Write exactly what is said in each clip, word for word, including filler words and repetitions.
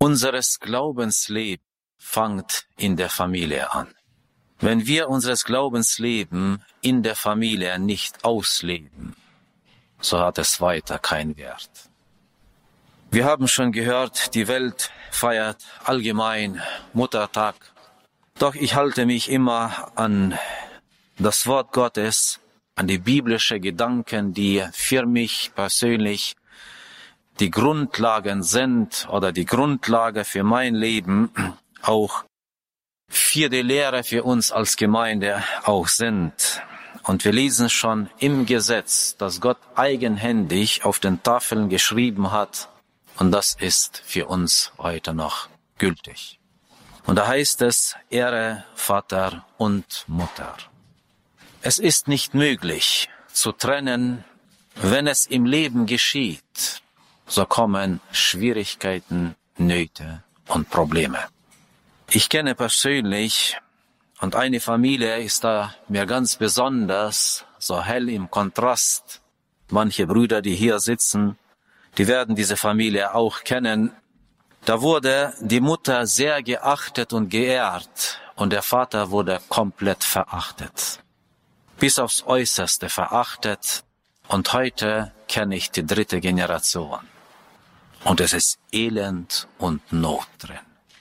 Unseres Glaubensleben fängt in der Familie an. Wenn wir unseres Glaubensleben in der Familie nicht ausleben, so hat es weiter keinen Wert. Wir haben schon gehört, die Welt feiert allgemein Muttertag. Doch ich halte mich immer an das Wort Gottes, an die biblischen Gedanken, die für mich persönlich die Grundlagen sind oder die Grundlage für mein Leben, auch für die Lehre für uns als Gemeinde auch sind. Und wir lesen schon im Gesetz, dass Gott eigenhändig auf den Tafeln geschrieben hat, und das ist für uns heute noch gültig. Und da heißt es, Ehre Vater und Mutter. Es ist nicht möglich zu trennen, wenn es im Leben geschieht, so kommen Schwierigkeiten, Nöte und Probleme. Ich kenne persönlich, und eine Familie ist da mir ganz besonders, so hell im Kontrast. Manche Brüder, die hier sitzen, die werden diese Familie auch kennen. Da wurde die Mutter sehr geachtet und geehrt und der Vater wurde komplett verachtet. Bis aufs Äußerste verachtet, und heute kenne ich die dritte Generation. Und es ist Elend und Not drin.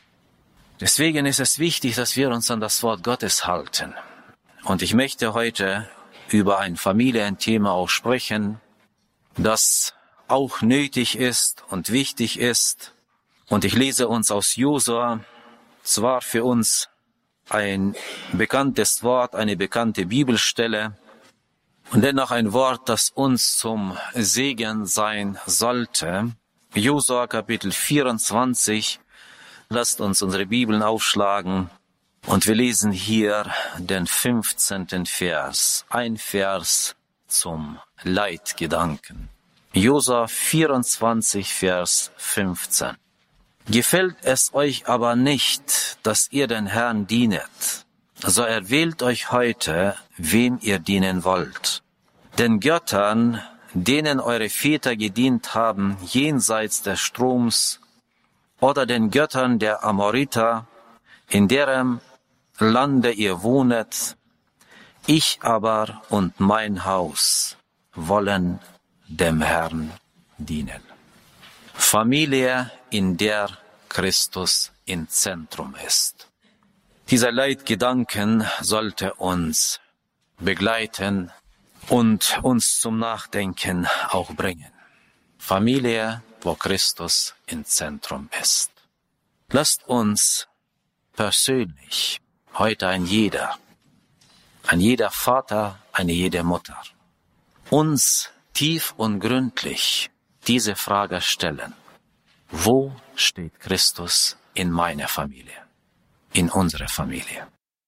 Deswegen ist es wichtig, dass wir uns an das Wort Gottes halten. Und ich möchte heute über ein Familienthema auch sprechen, das auch nötig ist und wichtig ist. Und ich lese uns aus Josua, zwar für uns ein bekanntes Wort, eine bekannte Bibelstelle, und dennoch ein Wort, das uns zum Segen sein sollte. Josua Kapitel vierundzwanzig, lasst uns unsere Bibeln aufschlagen und wir lesen hier den fünfzehnten Vers, ein Vers zum Leitgedanken. Josua vierundzwanzig, Vers fünfzehn. Gefällt es euch aber nicht, dass ihr den Herrn dienet, so erwählt euch heute, wem ihr dienen wollt. Den Göttern, denen eure Väter gedient haben, jenseits des Stroms, oder den Göttern der Amoriter, in deren Lande ihr wohnet. Ich aber und mein Haus wollen dem Herrn dienen. Familie, in der Christus im Zentrum ist. Dieser Leitgedanken sollte uns begleiten und uns zum Nachdenken auch bringen. Familie, wo Christus im Zentrum ist. Lasst uns persönlich heute ein jeder, ein jeder Vater, eine jede Mutter, uns tief und gründlich diese Frage stellen. Wo steht Christus in meiner Familie, in unserer Familie?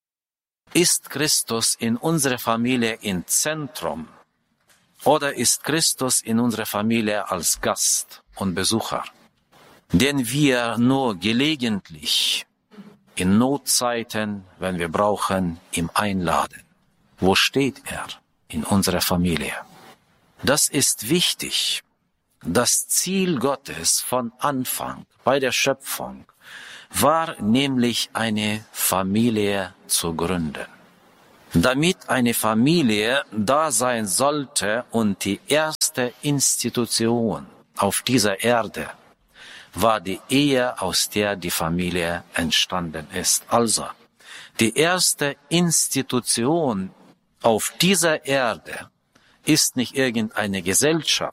Ist Christus in unserer Familie im Zentrum oder ist Christus in unserer Familie als Gast und Besucher, den wir nur gelegentlich in Notzeiten, wenn wir brauchen, ihm einladen? Wo steht er in unserer Familie? Das ist wichtig. Das Ziel Gottes von Anfang bei der Schöpfung war nämlich eine Familie zu gründen. Damit eine Familie da sein sollte und die erste Institution auf dieser Erde war die Ehe, aus der die Familie entstanden ist. Also, die erste Institution auf dieser Erde ist nicht irgendeine Gesellschaft,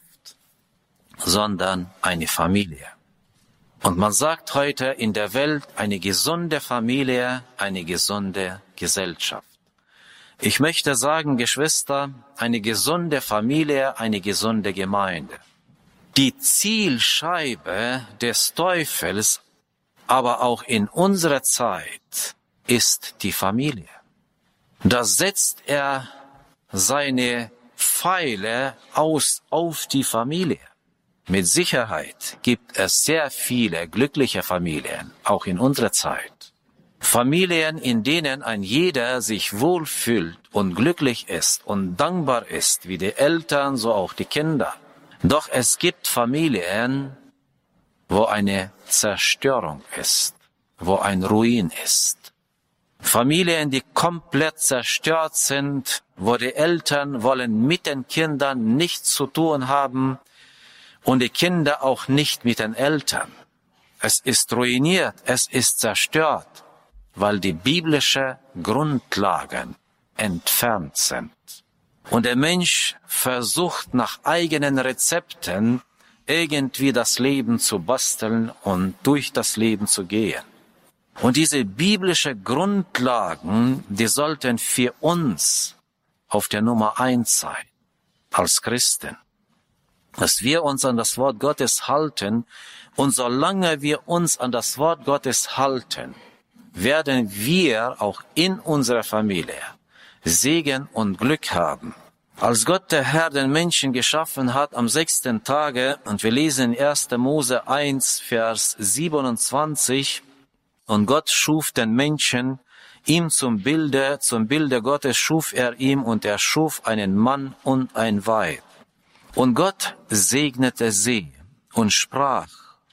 sondern eine Familie. Und man sagt heute in der Welt, eine gesunde Familie, eine gesunde Gesellschaft. Ich möchte sagen, Geschwister, eine gesunde Familie, eine gesunde Gemeinde. Die Zielscheibe des Teufels, aber auch in unserer Zeit, ist die Familie. Da setzt er seine Pfeile aus auf die Familie. Mit Sicherheit gibt es sehr viele glückliche Familien, auch in unserer Zeit. Familien, in denen ein jeder sich wohlfühlt und glücklich ist und dankbar ist, wie die Eltern, so auch die Kinder. Doch es gibt Familien, wo eine Zerstörung ist, wo ein Ruin ist. Familien, die komplett zerstört sind, wo die Eltern wollen mit den Kindern nichts zu tun haben und die Kinder auch nicht mit den Eltern. Es ist ruiniert, es ist zerstört, weil die biblischen Grundlagen entfernt sind. Und der Mensch versucht nach eigenen Rezepten irgendwie das Leben zu basteln und durch das Leben zu gehen. Und diese biblischen Grundlagen, die sollten für uns auf der Nummer eins sein, als Christen. Dass wir uns an das Wort Gottes halten, und solange wir uns an das Wort Gottes halten, werden wir auch in unserer Familie Segen und Glück haben. Als Gott der Herr den Menschen geschaffen hat am sechsten Tage, und wir lesen erster Mose eins, Vers siebenundzwanzig, und Gott schuf den Menschen, ihm zum Bilde, zum Bilde Gottes schuf er ihm, und er schuf einen Mann und ein Weib. Und Gott segnete sie und sprach,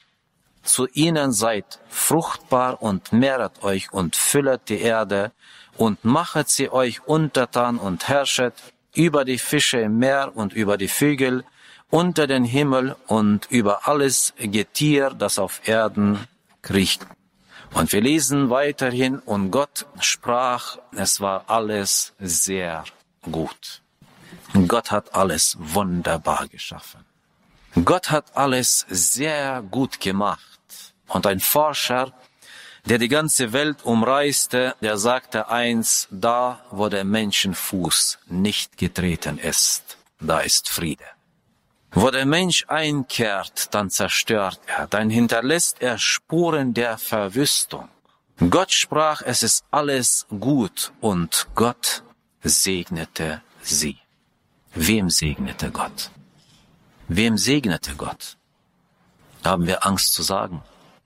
zu ihnen seid fruchtbar und mehret euch und füllet die Erde und machet sie euch untertan und herrschet über die Fische im Meer und über die Vögel unter den Himmel und über alles Getier, das auf Erden kriecht. Und wir lesen weiterhin, und Gott sprach, es war alles sehr gut. Gott hat alles wunderbar geschaffen. Gott hat alles sehr gut gemacht. Und ein Forscher, der die ganze Welt umreiste, der sagte eins, da wo der Menschenfuß nicht getreten ist, da ist Friede. Wo der Mensch einkehrt, dann zerstört er, dann hinterlässt er Spuren der Verwüstung. Gott sprach, es ist alles gut, und Gott segnete sie. Wem segnete Gott? Wem segnete Gott? Haben wir Angst zu sagen.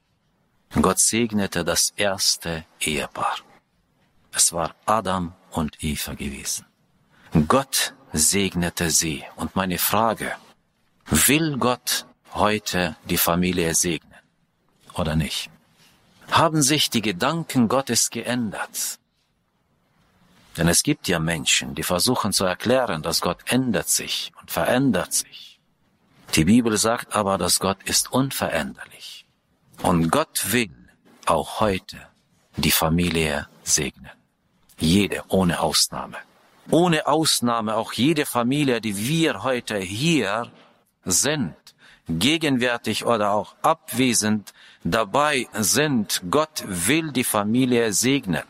Gott segnete das erste Ehepaar. Es war Adam und Eva gewesen. Gott segnete sie. Und meine Frage, will Gott heute die Familie segnen oder nicht? Haben sich die Gedanken Gottes geändert? Denn es gibt ja Menschen, die versuchen zu erklären, dass Gott ändert sich und verändert sich. Die Bibel sagt aber, dass Gott ist unveränderlich. Und Gott will auch heute die Familie segnen. Jede, ohne Ausnahme. Ohne Ausnahme auch jede Familie, die wir heute hier sind, gegenwärtig oder auch abwesend dabei sind. Gott will die Familie segnen.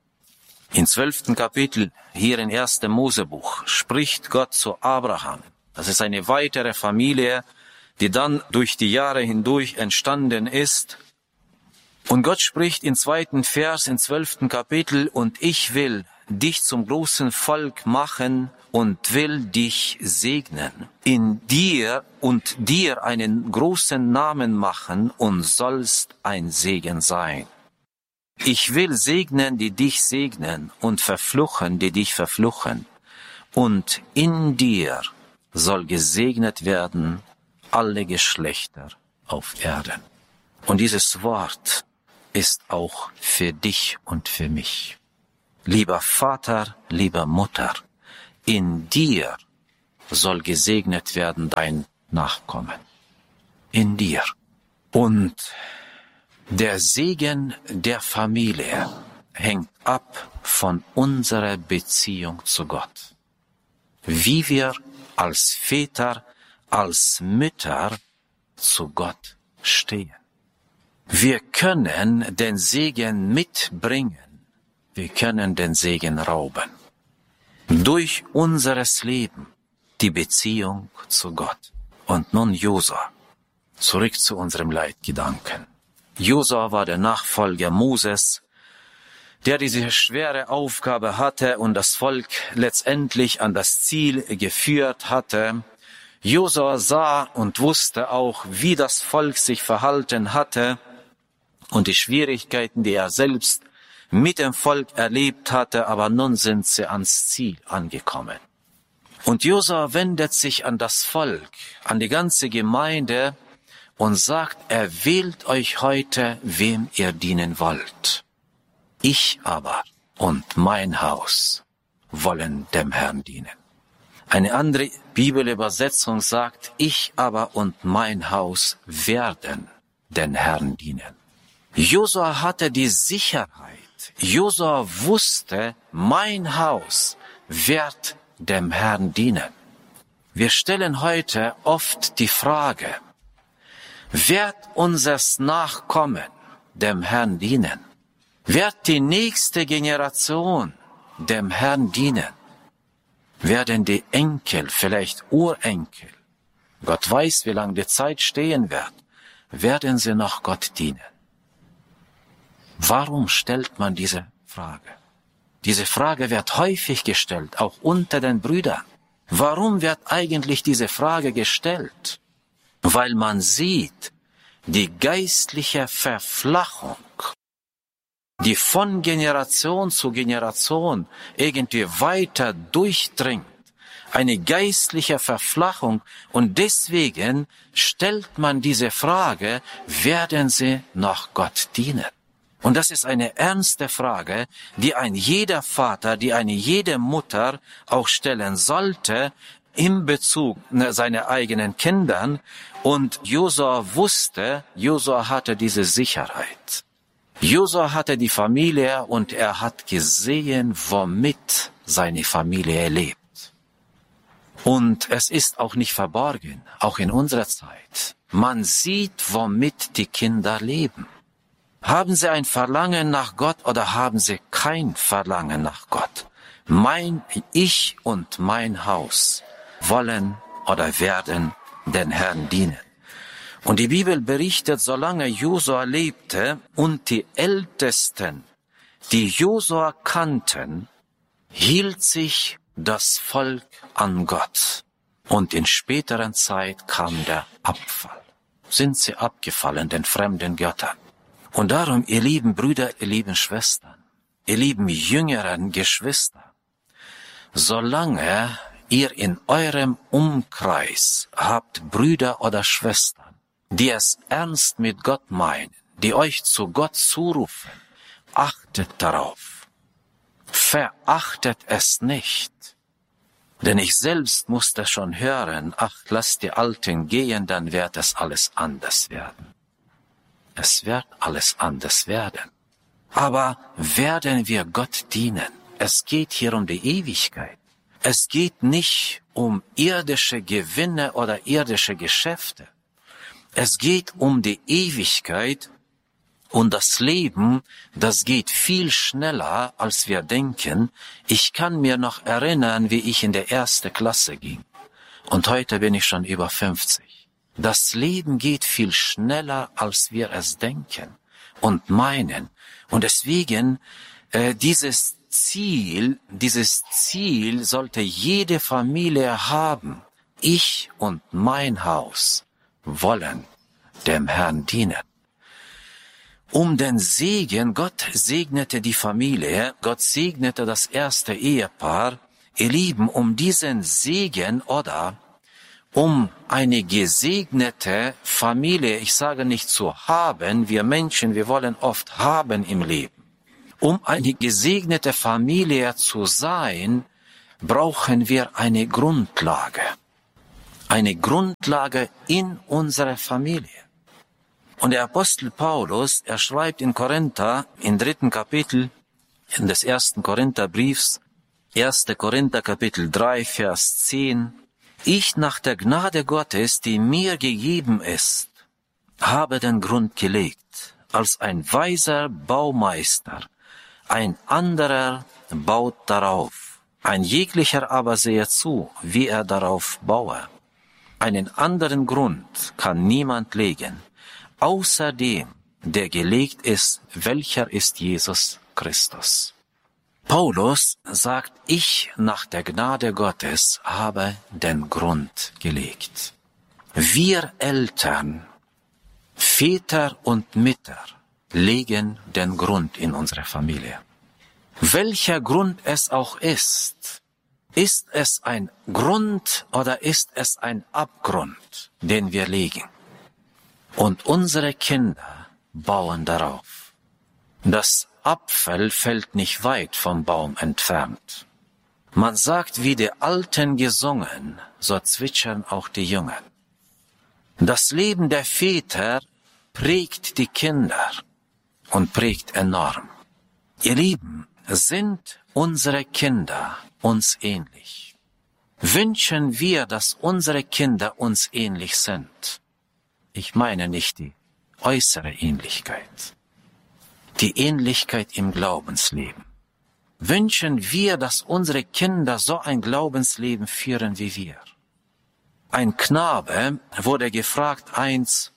Im zwölften Kapitel, hier in ersten Mosebuch, spricht Gott zu Abraham. Das ist eine weitere Familie, die dann durch die Jahre hindurch entstanden ist. Und Gott spricht im zweiten Vers, im zwölften Kapitel, und ich will dich zum großen Volk machen und will dich segnen, in dir und dir einen großen Namen machen und sollst ein Segen sein. Ich will segnen, die dich segnen, und verfluchen, die dich verfluchen. Und in dir soll gesegnet werden alle Geschlechter auf Erden. Und dieses Wort ist auch für dich und für mich. Lieber Vater, lieber Mutter, in dir soll gesegnet werden dein Nachkommen. In dir. Und der Segen der Familie hängt ab von unserer Beziehung zu Gott. Wie wir als Väter, als Mütter zu Gott stehen. Wir können den Segen mitbringen, wir können den Segen rauben. Durch unseres Leben die Beziehung zu Gott. Und nun Josua, zurück zu unserem Leitgedanken. Josua war der Nachfolger Moses, der diese schwere Aufgabe hatte und das Volk letztendlich an das Ziel geführt hatte. Josua sah und wusste auch, wie das Volk sich verhalten hatte und die Schwierigkeiten, die er selbst mit dem Volk erlebt hatte, aber nun sind sie ans Ziel angekommen. Und Josua wendet sich an das Volk, an die ganze Gemeinde und sagt, er wählt euch heute, wem ihr dienen wollt. Ich aber und mein Haus wollen dem Herrn dienen. Eine andere Bibelübersetzung sagt, ich aber und mein Haus werden den Herrn dienen. Josua hatte die Sicherheit. Josua wusste, mein Haus wird dem Herrn dienen. Wir stellen heute oft die Frage, wird unseres Nachkommen dem Herrn dienen? Wird die nächste Generation dem Herrn dienen? Werden die Enkel, vielleicht Urenkel, Gott weiß, wie lange die Zeit stehen wird, werden sie noch Gott dienen? Warum stellt man diese Frage? Diese Frage wird häufig gestellt, auch unter den Brüdern. Warum wird eigentlich diese Frage gestellt? Weil man sieht, die geistliche Verflachung, die von Generation zu Generation irgendwie weiter durchdringt, eine geistliche Verflachung, und deswegen stellt man diese Frage, werden sie noch Gott dienen? Und das ist eine ernste Frage, die ein jeder Vater, die eine jede Mutter auch stellen sollte in Bezug auf seine eigenen Kindern. Und Josua wusste, Josua hatte diese Sicherheit. Josua hatte die Familie und er hat gesehen, womit seine Familie lebt. Und es ist auch nicht verborgen, auch in unserer Zeit. Man sieht, womit die Kinder leben. Haben sie ein Verlangen nach Gott oder haben sie kein Verlangen nach Gott? Mein Ich und mein Haus wollen oder werden den Herrn dienen. Und die Bibel berichtet, solange Josua lebte und die Ältesten, die Josua kannten, hielt sich das Volk an Gott. Und in späteren Zeit kam der Abfall. Sind sie abgefallen, den fremden Göttern. Und darum, ihr lieben Brüder, ihr lieben Schwestern, ihr lieben jüngeren Geschwister, solange ihr in eurem Umkreis habt Brüder oder Schwestern, die es ernst mit Gott meinen, die euch zu Gott zurufen, achtet darauf. Verachtet es nicht. Denn ich selbst musste schon hören, ach, lasst die Alten gehen, dann wird es alles anders werden. Es wird alles anders werden. Aber werden wir Gott dienen? Es geht hier um die Ewigkeit. Es geht nicht um irdische Gewinne oder irdische Geschäfte. Es geht um die Ewigkeit und das Leben, das geht viel schneller, als wir denken. Ich kann mir noch erinnern, wie ich in der ersten Klasse ging. Und heute bin ich schon über fünfzig. Das Leben geht viel schneller, als wir es denken und meinen. Und deswegen, äh, dieses Ziel, dieses Ziel sollte jede Familie haben. Ich und mein Haus wollen dem Herrn dienen. Um den Segen, Gott segnete die Familie, Gott segnete das erste Ehepaar. Ihr Lieben, um diesen Segen oder um eine gesegnete Familie, ich sage nicht zu haben, wir Menschen, wir wollen oft haben im Leben. Um eine gesegnete Familie zu sein, brauchen wir eine Grundlage. Eine Grundlage in unserer Familie. Und der Apostel Paulus, er schreibt in Korinther, im dritten Kapitel, in des ersten Korintherbriefs, erster Korinther Kapitel drei, Vers zehn, ich nach der Gnade Gottes, die mir gegeben ist, habe den Grund gelegt, als ein weiser Baumeister, ein anderer baut darauf, ein jeglicher aber sehe zu, wie er darauf baue. Einen anderen Grund kann niemand legen, außer dem, der gelegt ist, welcher ist Jesus Christus. Paulus sagt, ich nach der Gnade Gottes habe den Grund gelegt. Wir Eltern, Väter und Mütter legen den Grund in unsere Familie. Welcher Grund es auch ist, ist es ein Grund oder ist es ein Abgrund, den wir legen? Und unsere Kinder bauen darauf. Das Apfel fällt nicht weit vom Baum entfernt. Man sagt, wie die Alten gesungen, so zwitschern auch die Jungen. Das Leben der Väter prägt die Kinder und prägt enorm. Ihr Lieben, sind unsere Kinder uns ähnlich? Wünschen wir, dass unsere Kinder uns ähnlich sind? Ich meine nicht die äußere Ähnlichkeit, die Ähnlichkeit im Glaubensleben. Wünschen wir, dass unsere Kinder so ein Glaubensleben führen wie wir? Ein Knabe wurde gefragt eins,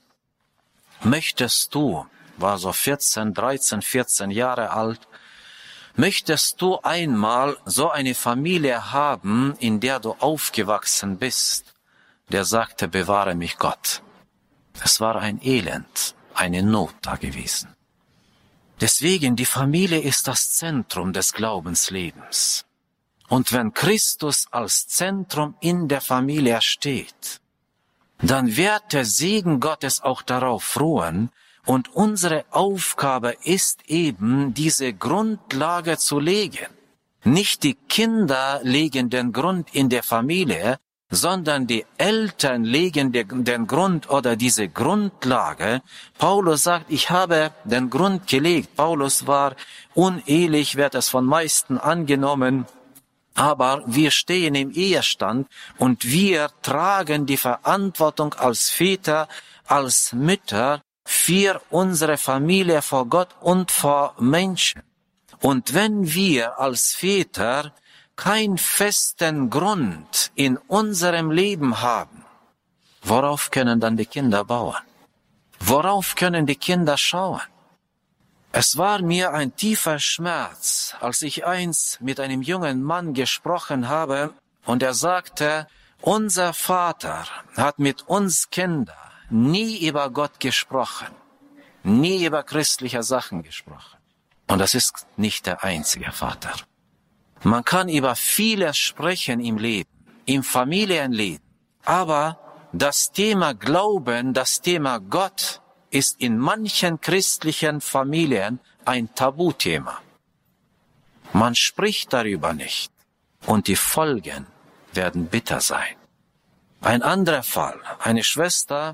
möchtest du, war so vierzehn, dreizehn, vierzehn Jahre alt, möchtest du einmal so eine Familie haben, in der du aufgewachsen bist? Der sagte, bewahre mich Gott. Es war ein Elend, eine Not da gewesen. Deswegen, die Familie ist das Zentrum des Glaubenslebens. Und wenn Christus als Zentrum in der Familie steht, dann wird der Segen Gottes auch darauf ruhen. Und unsere Aufgabe ist eben, diese Grundlage zu legen. Nicht die Kinder legen den Grund in der Familie, sondern die Eltern legen den Grund oder diese Grundlage. Paulus sagt, ich habe den Grund gelegt. Paulus war unehelich, wird es von meisten angenommen. Aber wir stehen im Ehestand und wir tragen die Verantwortung als Väter, als Mütter für unsere Familie vor Gott und vor Menschen. Und wenn wir als Väter keinen festen Grund in unserem Leben haben, worauf können dann die Kinder bauen? Worauf können die Kinder schauen? Es war mir ein tiefer Schmerz, als ich einst mit einem jungen Mann gesprochen habe und er sagte, unser Vater hat mit uns Kindern nie über Gott gesprochen, nie über christliche Sachen gesprochen. Und das ist nicht der einzige Vater. Man kann über vieles sprechen im Leben, im Familienleben, aber das Thema Glauben, das Thema Gott ist in manchen christlichen Familien ein Tabuthema. Man spricht darüber nicht und die Folgen werden bitter sein. Ein anderer Fall, eine Schwester,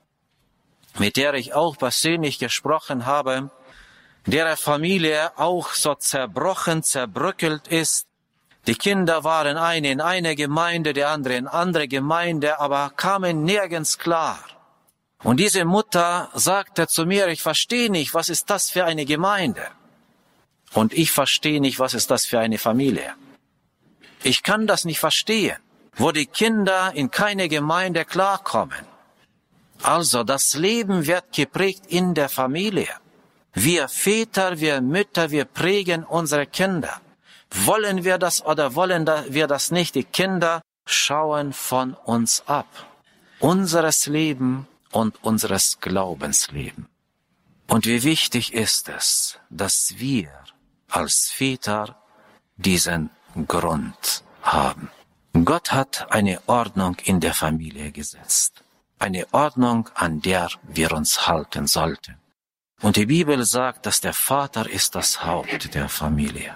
mit der ich auch persönlich gesprochen habe, deren Familie auch so zerbrochen, zerbröckelt ist. Die Kinder waren eine in eine Gemeinde, die andere in andere Gemeinde, aber kamen nirgends klar. Und diese Mutter sagte zu mir, ich verstehe nicht, was ist das für eine Gemeinde? Und ich verstehe nicht, was ist das für eine Familie? Ich kann das nicht verstehen, wo die Kinder in keine Gemeinde klarkommen. Also das Leben wird geprägt in der Familie. Wir Väter, wir Mütter, wir prägen unsere Kinder. Wollen wir das oder wollen wir das nicht? Die Kinder schauen von uns ab. Unseres Leben und unseres Glaubensleben. Und wie wichtig ist es, dass wir als Väter diesen Grund haben. Gott hat eine Ordnung in der Familie gesetzt. Eine Ordnung, an der wir uns halten sollten. Und die Bibel sagt, dass der Vater ist das Haupt der Familie.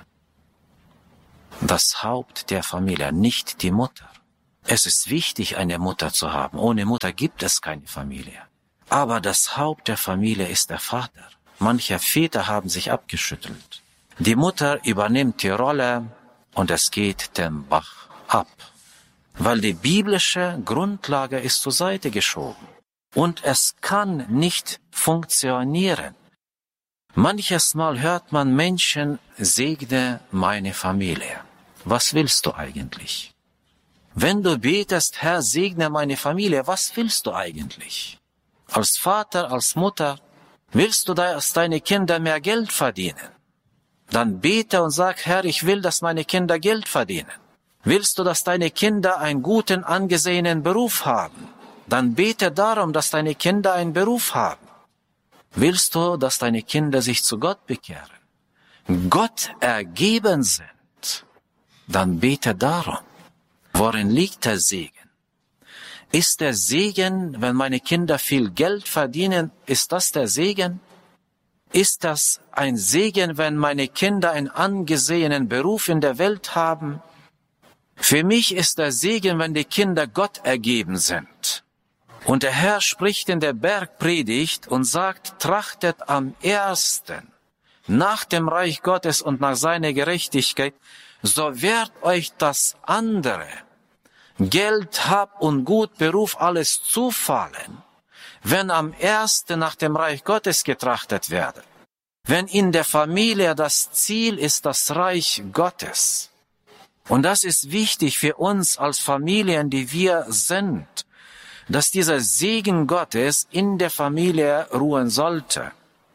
Das Haupt der Familie, nicht die Mutter. Es ist wichtig, eine Mutter zu haben. Ohne Mutter gibt es keine Familie. Aber das Haupt der Familie ist der Vater. Manche Väter haben sich abgeschüttelt. Die Mutter übernimmt die Rolle und es geht den Bach ab. Weil die biblische Grundlage ist zur Seite geschoben. Und es kann nicht funktionieren. Manches Mal hört man Menschen, segne meine Familie. Was willst du eigentlich? Wenn du betest, Herr, segne meine Familie, was willst du eigentlich? Als Vater, als Mutter, willst du, dass deine Kinder mehr Geld verdienen? Dann bete und sag, Herr, ich will, dass meine Kinder Geld verdienen. Willst du, dass deine Kinder einen guten, angesehenen Beruf haben? Dann bete darum, dass deine Kinder einen Beruf haben. Willst du, dass deine Kinder sich zu Gott bekehren, Gott ergeben sind? Dann bete darum. Worin liegt der Segen? Ist der Segen, wenn meine Kinder viel Geld verdienen, ist das der Segen? Ist das ein Segen, wenn meine Kinder einen angesehenen Beruf in der Welt haben? Für mich ist der Segen, wenn die Kinder Gott ergeben sind. Und der Herr spricht in der Bergpredigt und sagt, trachtet am ersten nach dem Reich Gottes und nach seiner Gerechtigkeit, so wird euch das andere, Geld, Hab und Gut, Beruf, alles zufallen, wenn am ersten nach dem Reich Gottes getrachtet werde. Wenn in der Familie das Ziel ist, das Reich Gottes. Und das ist wichtig für uns als Familien, die wir sind, dass dieser Segen Gottes in der Familie ruhen sollte.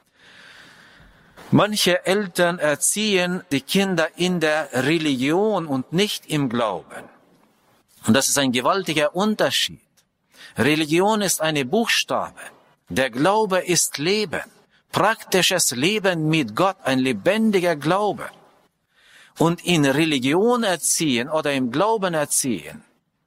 Manche Eltern erziehen die Kinder in der Religion und nicht im Glauben. Und das ist ein gewaltiger Unterschied. Religion ist eine Buchstabe. Der Glaube ist Leben. Praktisches Leben mit Gott, ein lebendiger Glaube. Und in Religion erziehen oder im Glauben erziehen,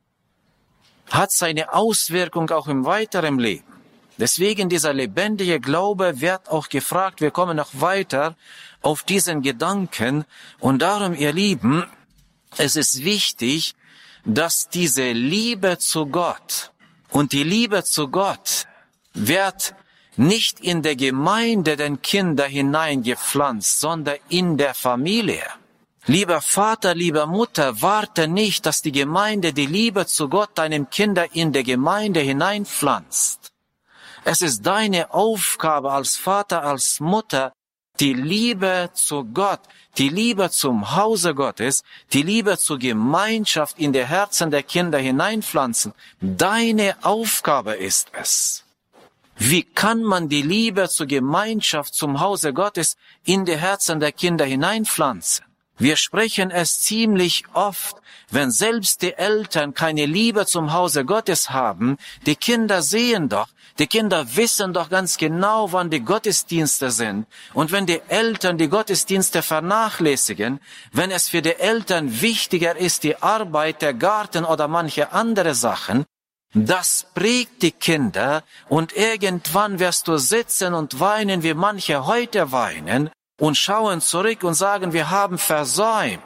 hat seine Auswirkung auch im weiteren Leben. Deswegen dieser lebendige Glaube wird auch gefragt, wir kommen noch weiter auf diesen Gedanken. Und darum, ihr Lieben, es ist wichtig, dass diese Liebe zu Gott und die Liebe zu Gott wird nicht in der Gemeinde den Kinder hineingepflanzt, sondern in der Familie. Lieber Vater, lieber Mutter, warte nicht, dass die Gemeinde die Liebe zu Gott deinen Kindern in der Gemeinde hineinpflanzt. Es ist deine Aufgabe als Vater, als Mutter, die Liebe zu Gott, die Liebe zum Hause Gottes, die Liebe zur Gemeinschaft in die Herzen der Kinder hineinpflanzen. Deine Aufgabe ist es. Wie kann man die Liebe zur Gemeinschaft zum Hause Gottes in die Herzen der Kinder hineinpflanzen? Wir sprechen es ziemlich oft, wenn selbst die Eltern keine Liebe zum Hause Gottes haben. Die Kinder sehen doch, die Kinder wissen doch ganz genau, wann die Gottesdienste sind. Und wenn die Eltern die Gottesdienste vernachlässigen, wenn es für die Eltern wichtiger ist, die Arbeit, der Garten oder manche andere Sachen, das prägt die Kinder und irgendwann wirst du sitzen und weinen, wie manche heute weinen, und schauen zurück und sagen, wir haben versäumt.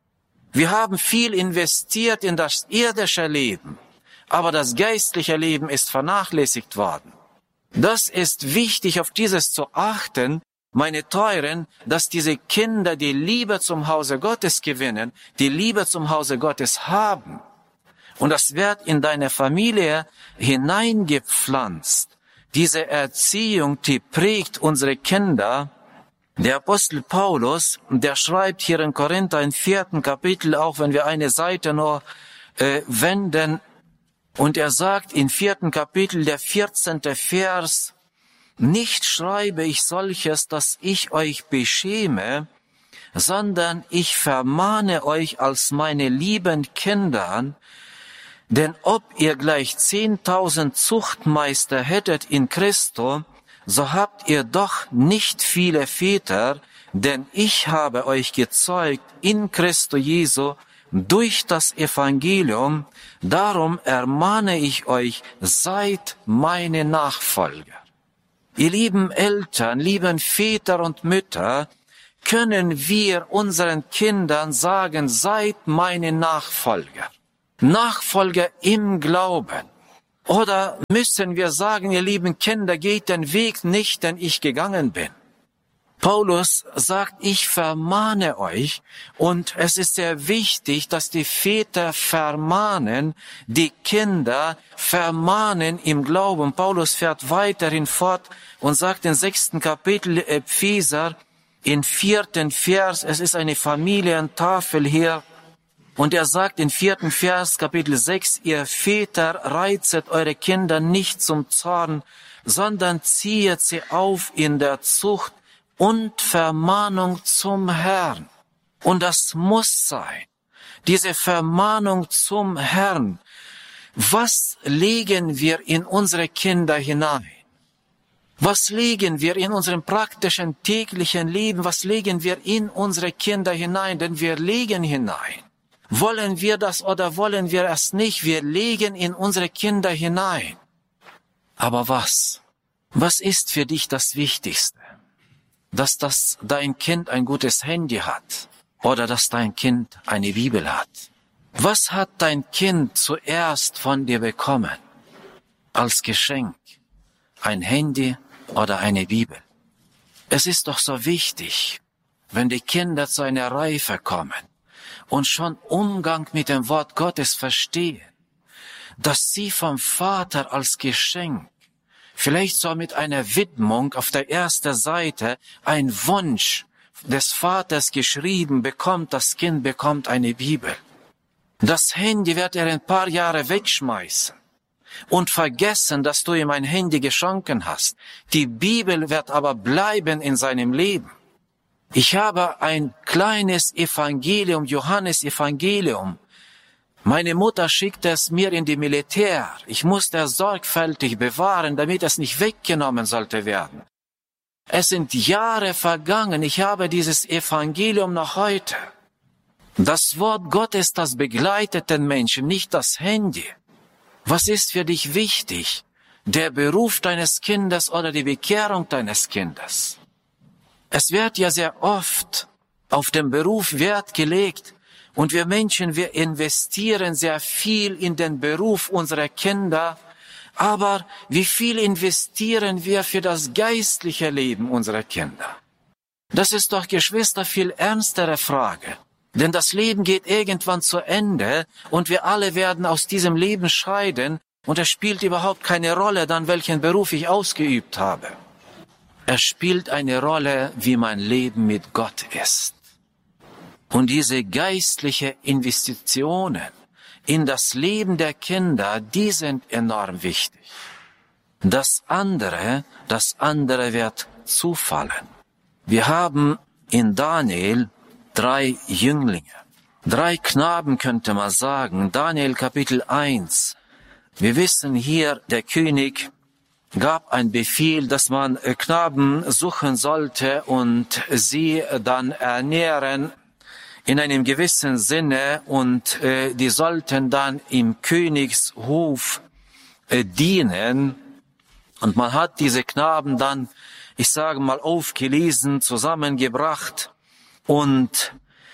Wir haben viel investiert in das irdische Leben, aber das geistliche Leben ist vernachlässigt worden. Das ist wichtig, auf dieses zu achten, meine Teuren, dass diese Kinder die Liebe zum Hause Gottes gewinnen, die Liebe zum Hause Gottes haben. Und das wird in deine Familie hineingepflanzt. Diese Erziehung, die prägt unsere Kinder. Der Apostel Paulus, der schreibt hier in Korinther im vierten Kapitel, auch wenn wir eine Seite nur äh, wenden, und er sagt im vierten Kapitel, der vierzehnte Vers, nicht schreibe ich solches, dass ich euch beschäme, sondern ich vermahne euch als meine lieben Kinder, denn ob ihr gleich zehntausend Zuchtmeister hättet in Christo, so habt ihr doch nicht viele Väter, denn ich habe euch gezeugt in Christo Jesu durch das Evangelium, darum ermahne ich euch, seid meine Nachfolger. Ihr lieben Eltern, lieben Väter und Mütter, können wir unseren Kindern sagen, seid meine Nachfolger. Nachfolger im Glauben. Oder müssen wir sagen, ihr lieben Kinder, geht den Weg nicht, den ich gegangen bin. Paulus sagt, ich vermahne euch, und es ist sehr wichtig, dass die Väter vermahnen, die Kinder vermahnen im Glauben. Paulus fährt weiterhin fort und sagt im sechsten Kapitel Epheser, im vierten Vers, es ist eine Familientafel hier, und er sagt im vierten Vers, Kapitel sechs, ihr Väter, reizet eure Kinder nicht zum Zorn, sondern ziehet sie auf in der Zucht und Vermahnung zum Herrn. Und das muss sein, diese Vermahnung zum Herrn. Was legen wir in unsere Kinder hinein? Was legen wir in unserem praktischen täglichen Leben? Was legen wir in unsere Kinder hinein? Denn wir legen hinein Wollen wir das oder wollen wir es nicht? Wir legen in unsere Kinder hinein. Aber was? Was ist für dich das Wichtigste? Dass das dein Kind ein gutes Handy hat oder dass dein Kind eine Bibel hat? Was hat dein Kind zuerst von dir bekommen? Als Geschenk? Ein Handy oder eine Bibel? Es ist doch so wichtig, wenn die Kinder zu einer Reife kommen und schon Umgang mit dem Wort Gottes verstehen, dass sie vom Vater als Geschenk, vielleicht so mit einer Widmung auf der ersten Seite, ein Wunsch des Vaters geschrieben bekommt, das Kind bekommt eine Bibel. Das Handy wird er ein paar Jahre wegschmeißen und vergessen, dass du ihm ein Handy geschenkt hast. Die Bibel wird aber bleiben in seinem Leben. Ich habe ein kleines Evangelium, Johannes-Evangelium. Meine Mutter schickte es mir in die Militär. Ich musste es sorgfältig bewahren, damit es nicht weggenommen sollte werden. Es sind Jahre vergangen. Ich habe dieses Evangelium noch heute. Das Wort Gottes, das begleitet den Menschen, nicht das Handy. Was ist für dich wichtig? Der Beruf deines Kindes oder die Bekehrung deines Kindes? Es wird ja sehr oft auf den Beruf Wert gelegt und wir Menschen, wir investieren sehr viel in den Beruf unserer Kinder, aber wie viel investieren wir für das geistliche Leben unserer Kinder? Das ist doch, Geschwister, viel ernstere Frage. Denn das Leben geht irgendwann zu Ende und wir alle werden aus diesem Leben scheiden und es spielt überhaupt keine Rolle dann, welchen Beruf ich ausgeübt habe. Es spielt eine Rolle, wie mein Leben mit Gott ist. Und diese geistliche Investitionen in das Leben der Kinder, die sind enorm wichtig. Das andere, das andere wird zufallen. Wir haben in Daniel drei Jünglinge, drei Knaben könnte man sagen. Daniel Kapitel eins. Wir wissen hier, der König gab einen Befehl, dass man Knaben suchen sollte und sie dann ernähren in einem gewissen Sinne und äh, die sollten dann im Königshof äh, dienen. Und man hat diese Knaben dann, ich sage mal, aufgelesen, zusammengebracht. Und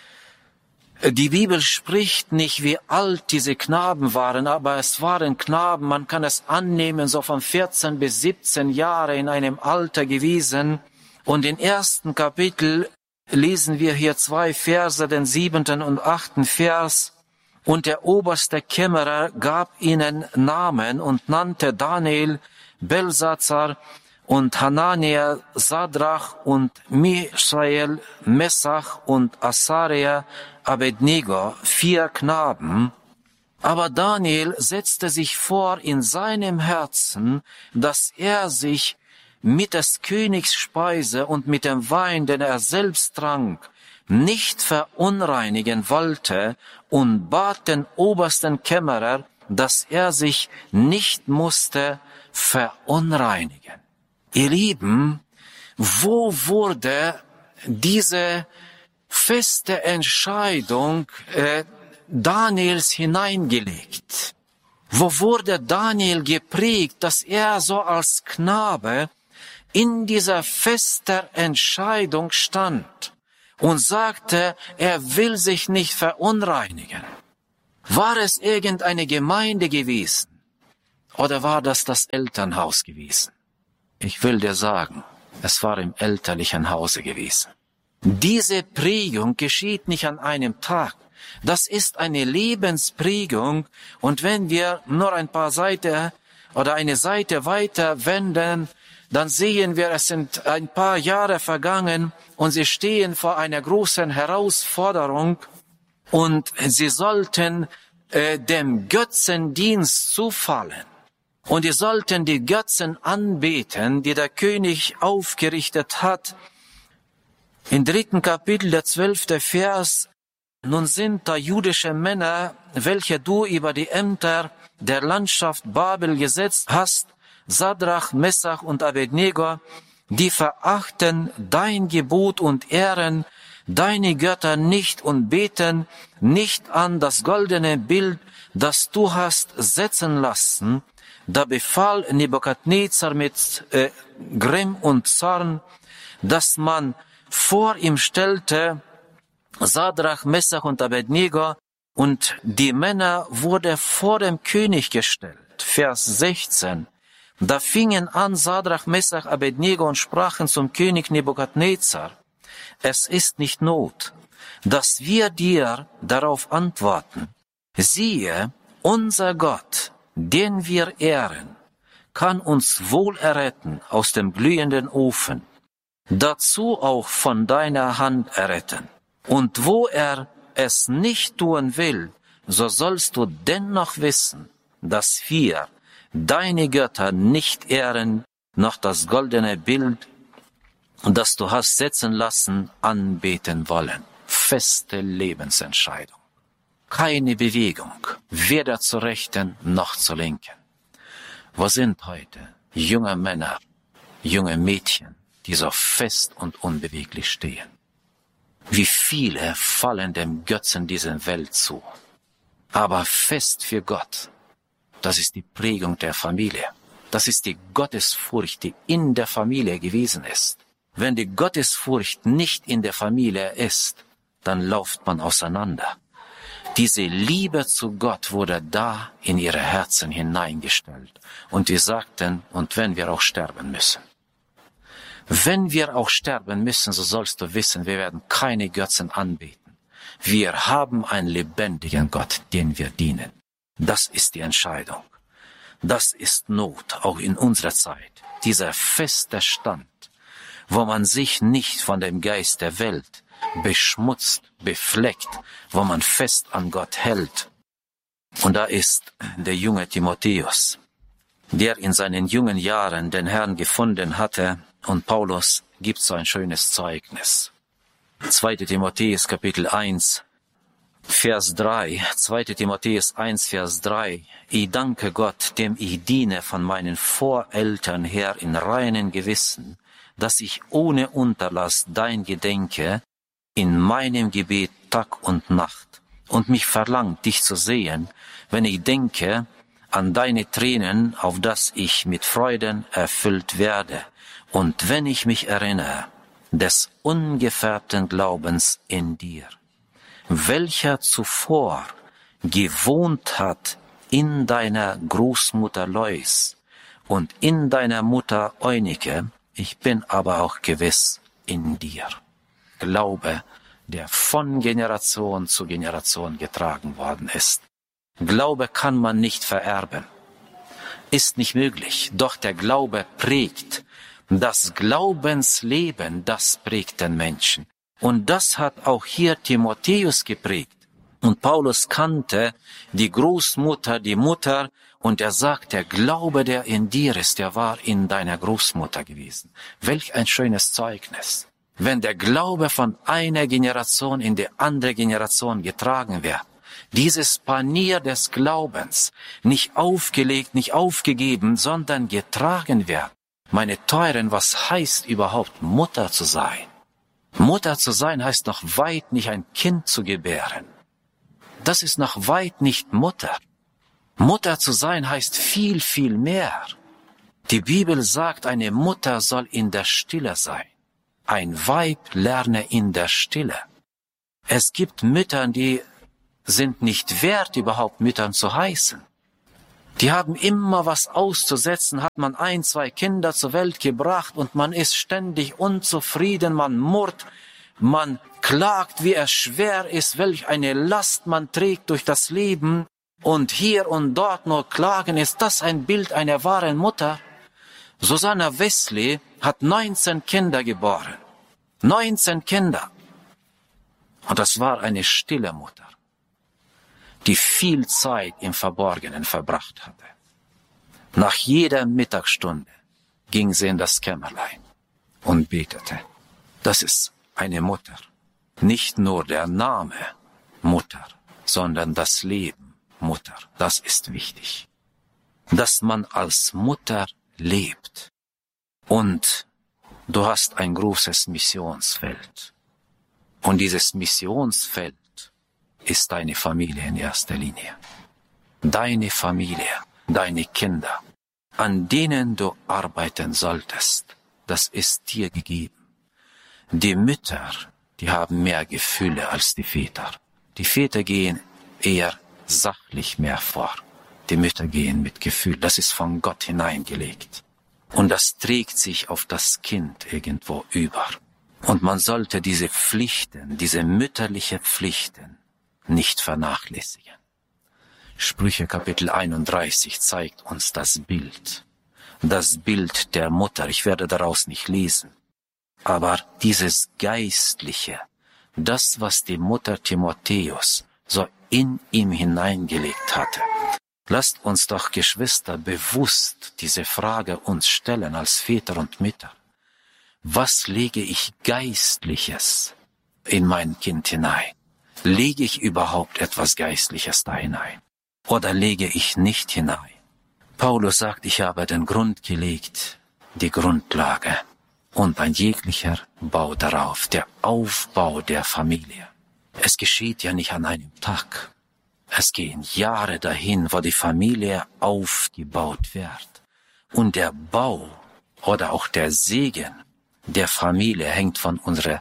die Bibel spricht nicht, wie alt diese Knaben waren, aber es waren Knaben, man kann es annehmen, so von vierzehn bis siebzehn Jahre in einem Alter gewesen. Und im ersten Kapitel lesen wir hier zwei Verse, den siebenten und achten Vers. Und der oberste Kämmerer gab ihnen Namen und nannte Daniel, Belsatzar und Hanania, Sadrach und Michael, Messach und Asaria, Abednego, vier Knaben. Aber Daniel setzte sich vor in seinem Herzen, dass er sich mit des Königs Speise und mit dem Wein, den er selbst trank, nicht verunreinigen wollte und bat den obersten Kämmerer, dass er sich nicht musste verunreinigen. Ihr Lieben, wo wurde diese feste Entscheidung äh, Daniels hineingelegt? Wo wurde Daniel geprägt, dass er so als Knabe in dieser festen Entscheidung stand und sagte, er will sich nicht verunreinigen? War es irgendeine Gemeinde gewesen oder war das das Elternhaus gewesen? Ich will dir sagen, es war im elterlichen Hause gewesen. Diese Prägung geschieht nicht an einem Tag. Das ist eine Lebensprägung. Und wenn wir nur ein paar Seiten oder eine Seite weiter wenden, dann sehen wir, es sind ein paar Jahre vergangen und sie stehen vor einer großen Herausforderung und sie sollten äh, dem Götzendienst zufallen. Und die sollten die Götzen anbeten, die der König aufgerichtet hat. Im dritten Kapitel, der zwölfte Vers, nun sind da jüdische Männer, welche du über die Ämter der Landschaft Babel gesetzt hast, Sadrach, Messach und Abednego, die verachten dein Gebot und ehren deine Götter nicht und beten nicht an das goldene Bild, das du hast setzen lassen. Da befahl Nebukadnezar mit äh, Grimm und Zorn, dass man vor ihm stellte Sadrach, Messach und Abednego, und die Männer wurde vor dem König gestellt. Vers sechzehn. Da fingen an Sadrach, Messach, Abednego und sprachen zum König Nebukadnezar: Es ist nicht Not, dass wir dir darauf antworten. Siehe, unser Gott, den wir ehren, kann uns wohl erretten aus dem glühenden Ofen, dazu auch von deiner Hand erretten. Und wo er es nicht tun will, so sollst du dennoch wissen, dass wir deine Götter nicht ehren, noch das goldene Bild, das du hast setzen lassen, anbeten wollen. Feste Lebensentscheidung. Keine Bewegung, weder zur Rechten noch zur Linken. Wo sind heute junge Männer, junge Mädchen, die so fest und unbeweglich stehen? Wie viele fallen dem Götzen dieser Welt zu? Aber fest für Gott, das ist die Prägung der Familie. Das ist die Gottesfurcht, die in der Familie gewesen ist. Wenn die Gottesfurcht nicht in der Familie ist, dann läuft man auseinander. Diese Liebe zu Gott wurde da in ihre Herzen hineingestellt. Und wir sagten, und wenn wir auch sterben müssen. Wenn wir auch sterben müssen, so sollst du wissen, wir werden keine Götzen anbeten. Wir haben einen lebendigen Gott, den wir dienen. Das ist die Entscheidung. Das ist Not, auch in unserer Zeit. Dieser feste Stand, wo man sich nicht von dem Geist der Welt beschmutzt, befleckt, wo man fest an Gott hält. Und da ist der junge Timotheus, der in seinen jungen Jahren den Herrn gefunden hatte, und Paulus gibt so ein schönes Zeugnis. zweiter Timotheus Kapitel eins, Vers drei, zweiter Timotheus eins, Vers drei. Ich danke Gott, dem ich diene von meinen Voreltern her in reinen Gewissen, dass ich ohne Unterlass dein gedenke in meinem Gebet Tag und Nacht und mich verlangt, dich zu sehen, wenn ich denke an deine Tränen, auf dass ich mit Freuden erfüllt werde, und wenn ich mich erinnere des ungefärbten Glaubens in dir, welcher zuvor gewohnt hat in deiner Großmutter Lois und in deiner Mutter Eunike, ich bin aber auch gewiss in dir. Glaube, der von Generation zu Generation getragen worden ist. Glaube kann man nicht vererben. Ist nicht möglich, doch der Glaube prägt. Das Glaubensleben, das prägt den Menschen. Und das hat auch hier Timotheus geprägt. Und Paulus kannte die Großmutter, die Mutter, und er sagt, der Glaube, der in dir ist, der war in deiner Großmutter gewesen. Welch ein schönes Zeugnis. Wenn der Glaube von einer Generation in die andere Generation getragen wird, dieses Panier des Glaubens nicht aufgelegt, nicht aufgegeben, sondern getragen wird. Meine Teuren, was heißt überhaupt Mutter zu sein? Mutter zu sein heißt noch weit nicht ein Kind zu gebären. Das ist noch weit nicht Mutter. Mutter zu sein heißt viel, viel mehr. Die Bibel sagt, eine Mutter soll in der Stille sein. Ein Weib lerne in der Stille. Es gibt Mütter, die sind nicht wert, überhaupt Müttern zu heißen. Die haben immer was auszusetzen, hat man ein, zwei Kinder zur Welt gebracht und man ist ständig unzufrieden, man murrt, man klagt, wie es schwer ist, welch eine Last man trägt durch das Leben und hier und dort nur klagen. Ist das ein Bild einer wahren Mutter? Susanna Wesley hat neunzehn Kinder geboren. neunzehn Kinder. Und das war eine stille Mutter, die viel Zeit im Verborgenen verbracht hatte. Nach jeder Mittagsstunde ging sie in das Kämmerlein und betete. Das ist eine Mutter. Nicht nur der Name Mutter, sondern das Leben Mutter. Das ist wichtig. Dass man als Mutter lebt. Und du hast ein großes Missionsfeld. Und dieses Missionsfeld ist deine Familie in erster Linie. Deine Familie, deine Kinder, an denen du arbeiten solltest, das ist dir gegeben. Die Mütter, die haben mehr Gefühle als die Väter. Die Väter gehen eher sachlich mehr vor. Die Mütter gehen mit Gefühl. Das ist von Gott hineingelegt. Und das trägt sich auf das Kind irgendwo über. Und man sollte diese Pflichten, diese mütterliche Pflichten nicht vernachlässigen. Sprüche Kapitel einunddreißig zeigt uns das Bild. Das Bild der Mutter. Ich werde daraus nicht lesen. Aber dieses Geistliche, das, was die Mutter Timotheus so in ihm hineingelegt hatte. Lasst uns doch, Geschwister, bewusst diese Frage uns stellen als Väter und Mütter. Was lege ich Geistliches in mein Kind hinein? Lege ich überhaupt etwas Geistliches da hinein? Oder lege ich nicht hinein? Paulus sagt, ich habe den Grund gelegt, die Grundlage. Und ein jeglicher Bau darauf, der Aufbau der Familie. Es geschieht ja nicht an einem Tag. Es gehen Jahre dahin, wo die Familie aufgebaut wird. Und der Bau oder auch der Segen der Familie hängt von unserer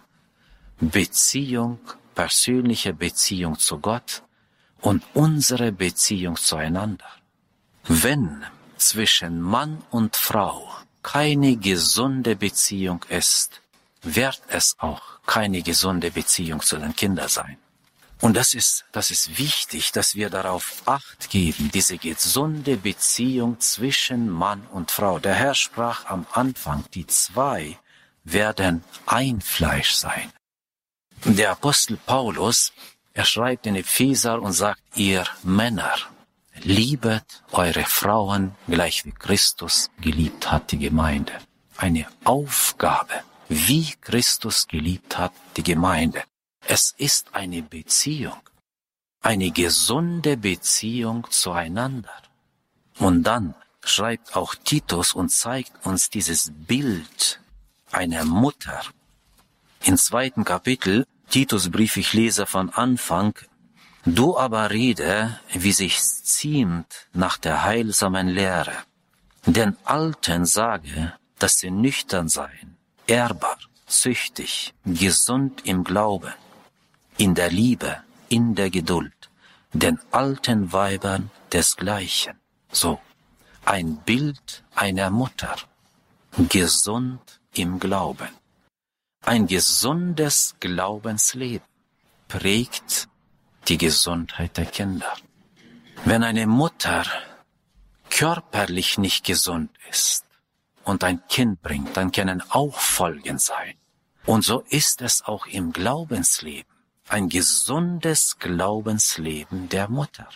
Beziehung, persönliche Beziehung zu Gott und unsere Beziehung zueinander. Wenn zwischen Mann und Frau keine gesunde Beziehung ist, wird es auch keine gesunde Beziehung zu den Kindern sein. Und das ist, das ist wichtig, dass wir darauf Acht geben, diese gesunde Beziehung zwischen Mann und Frau. Der Herr sprach am Anfang, die zwei werden ein Fleisch sein. Der Apostel Paulus, er schreibt in Epheser und sagt, ihr Männer, liebet eure Frauen, gleich wie Christus geliebt hat die Gemeinde. Eine Aufgabe, wie Christus geliebt hat die Gemeinde. Es ist eine Beziehung, eine gesunde Beziehung zueinander. Und dann schreibt auch Titus und zeigt uns dieses Bild einer Mutter. Im zweiten Kapitel, Titusbrief, ich lese von Anfang, du aber rede, wie sich's ziemt nach der heilsamen Lehre. Den Alten sage, dass sie nüchtern seien, ehrbar, züchtig, gesund im Glauben, in der Liebe, in der Geduld, den alten Weibern desgleichen. So, ein Bild einer Mutter, gesund im Glauben. Ein gesundes Glaubensleben prägt die Gesundheit der Kinder. Wenn eine Mutter körperlich nicht gesund ist und ein Kind bringt, dann können auch Folgen sein. Und so ist es auch im Glaubensleben. Ein gesundes Glaubensleben der Mutter.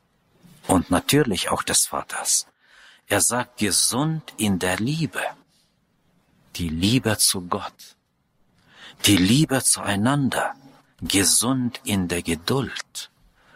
Und natürlich auch des Vaters. Er sagt gesund in der Liebe. Die Liebe zu Gott. Die Liebe zueinander. Gesund in der Geduld.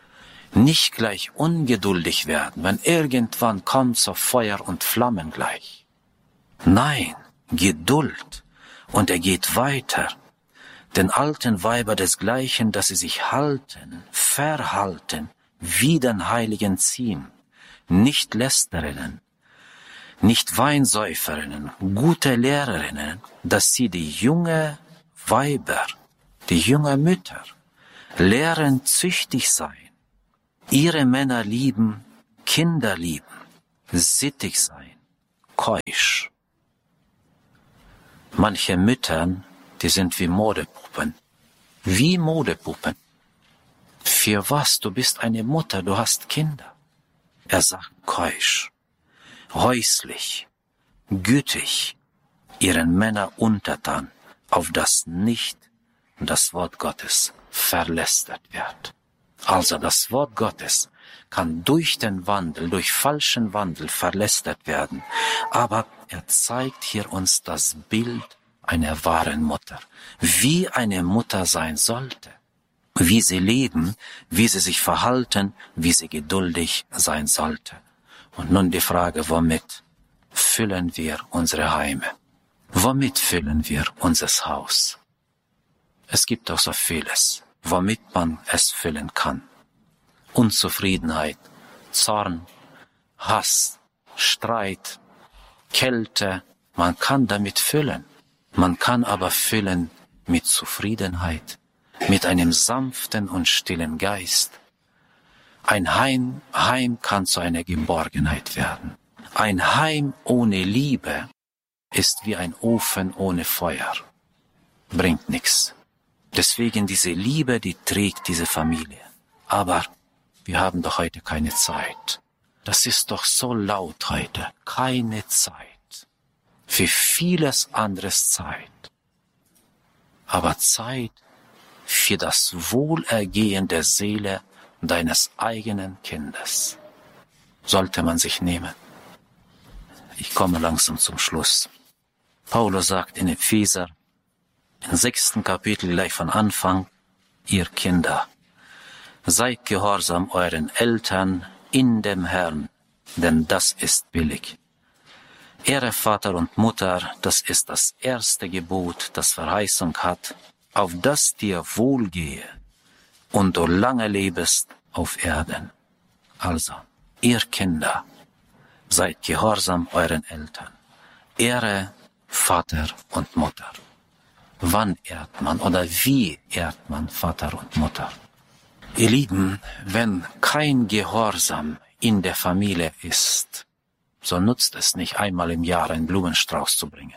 Nicht gleich ungeduldig werden, wenn irgendwann kommt so Feuer und Flammen gleich. Nein, Geduld. Und er geht weiter. Den alten Weiber desgleichen, dass sie sich halten, verhalten, wie den Heiligen ziemt, nicht Lästerinnen, nicht Weinsäuferinnen, gute Lehrerinnen, dass sie die junge Weiber, die junge Mütter, lehren züchtig sein, ihre Männer lieben, Kinder lieben, sittig sein, keusch. Manche Müttern, die sind wie Modepuppen. Wie Modepuppen. Für was? Du bist eine Mutter, du hast Kinder. Er sagt keusch, häuslich, gütig, ihren Männer untertan, auf das nicht das Wort Gottes verlästert wird. Also das Wort Gottes kann durch den Wandel, durch falschen Wandel verlästert werden. Aber er zeigt hier uns das Bild einer wahren Mutter. Wie eine Mutter sein sollte. Wie sie leben, wie sie sich verhalten, wie sie geduldig sein sollte. Und nun die Frage, womit füllen wir unsere Heime? Womit füllen wir unser Haus? Es gibt auch so vieles, womit man es füllen kann. Unzufriedenheit, Zorn, Hass, Streit, Kälte, man kann damit füllen. Man kann aber füllen mit Zufriedenheit, mit einem sanften und stillen Geist. Ein Heim, Heim kann zu einer Geborgenheit werden. Ein Heim ohne Liebe ist wie ein Ofen ohne Feuer. Bringt nichts. Deswegen diese Liebe, die trägt diese Familie. Aber wir haben doch heute keine Zeit. Das ist doch so laut heute. Keine Zeit. Für vieles anderes Zeit. Aber Zeit für das Wohlergehen der Seele deines eigenen Kindes sollte man sich nehmen. Ich komme langsam zum Schluss. Paulus sagt in Epheser, im sechsten Kapitel gleich von Anfang, ihr Kinder, seid gehorsam euren Eltern in dem Herrn, denn das ist billig. Ehre Vater und Mutter, das ist das erste Gebot, das Verheißung hat, auf das dir wohlgehe und du lange lebest auf Erden. Also, ihr Kinder, seid gehorsam euren Eltern. Ehre Vater und Mutter. Wann ehrt man oder wie ehrt man Vater und Mutter? Ihr Lieben, wenn kein Gehorsam in der Familie ist, so nutzt es nicht, einmal im Jahr einen Blumenstrauß zu bringen.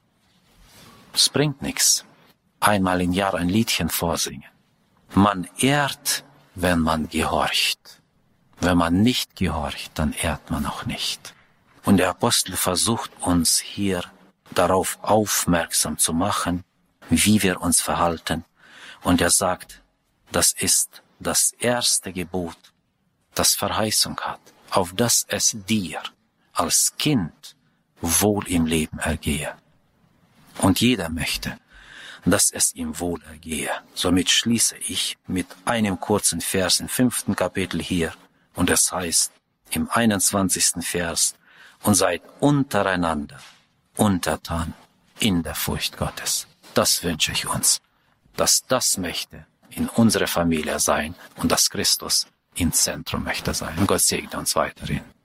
Es bringt nichts, einmal im Jahr ein Liedchen vorsingen. Man ehrt, wenn man gehorcht. Wenn man nicht gehorcht, dann ehrt man auch nicht. Und der Apostel versucht uns hier darauf aufmerksam zu machen, wie wir uns verhalten. Und er sagt, das ist das erste Gebot, das Verheißung hat, auf das es dir als Kind wohl im Leben ergehe. Und jeder möchte, dass es ihm wohl ergehe. Somit schließe ich mit einem kurzen Vers im fünften Kapitel hier. Und es heißt im einundzwanzigsten Vers, und seid untereinander untertan in der Furcht Gottes. Das wünsche ich uns, dass das möchte in unserer Familie sein und dass Christus im Zentrum möchte sein. Und Gott segne uns weiterhin.